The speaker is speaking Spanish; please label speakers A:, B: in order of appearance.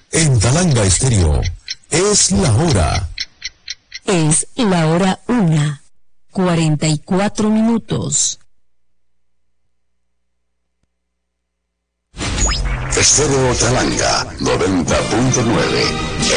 A: En Talanga Estéreo, es la hora.
B: Es la hora 1:44.
C: Estéreo Talanga 90.9